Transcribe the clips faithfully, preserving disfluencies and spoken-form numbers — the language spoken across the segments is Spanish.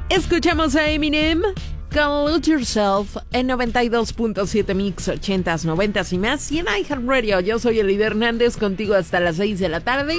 Escuchamos a Eminem con Lose Yourself en noventa y dos punto siete Mix, ochentas, noventas y más. Y en iHeartRadio, yo soy Elida Hernández, contigo hasta las seis de la tarde.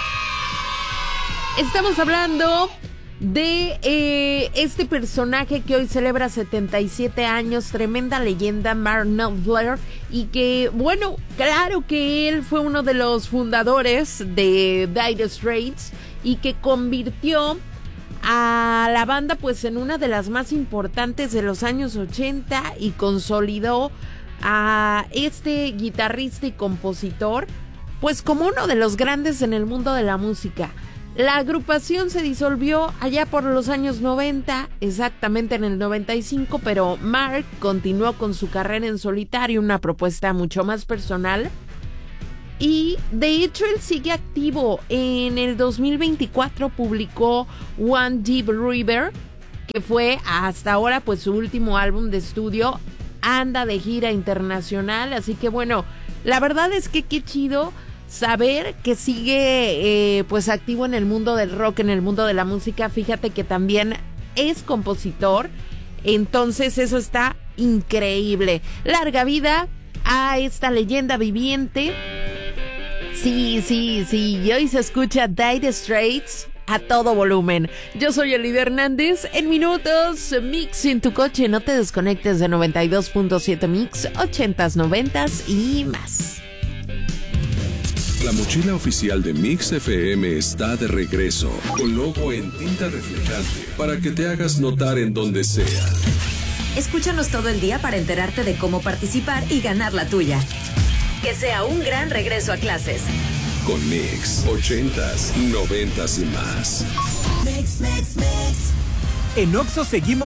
Estamos hablando de eh, este personaje que hoy celebra setenta y siete años, tremenda leyenda, Mark Knopfler, y que, bueno, claro que él fue uno de los fundadores de Dire Straits y que convirtió a la banda pues en una de las más importantes de los años ochenta y consolidó a este guitarrista y compositor pues como uno de los grandes en el mundo de la música. La agrupación se disolvió allá por los años noventa, exactamente en el noventa y cinco, pero Mark continuó con su carrera en solitario, una propuesta mucho más personal. Y de hecho él sigue activo. En el dos mil veinticuatro publicó One Deep River, que fue hasta ahora pues su último álbum de estudio. Anda de gira internacional, así que bueno, la verdad es que qué chido saber que sigue eh, pues activo en el mundo del rock, en el mundo de la música. Fíjate que también es compositor, entonces eso está increíble. Larga vida a esta leyenda viviente. Sí, sí, sí, y hoy se escucha Dire Straits a todo volumen. Yo soy Elida Hernández, en minutos, Mix en tu coche, no te desconectes de noventa y dos punto siete Mix, ochentas, noventas y más. La mochila oficial de Mix F M está de regreso, con logo en tinta reflejante, para que te hagas notar en donde sea. Escúchanos todo el día para enterarte de cómo participar y ganar la tuya. Que sea un gran regreso a clases. Con Mix, ochentas, noventas y más. Mix, mix, mix. En Oxxo seguimos